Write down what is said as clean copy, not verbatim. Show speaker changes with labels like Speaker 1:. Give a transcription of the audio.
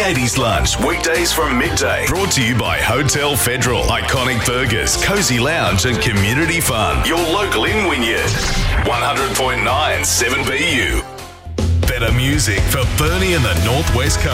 Speaker 1: 80s Lunch, weekdays from midday. Brought to you by Hotel Federal, Iconic Burgers, Cozy Lounge and Community Fun. Your local in Wynyard. 100.9 7BU. Better music for Burnie and the Northwest Coast.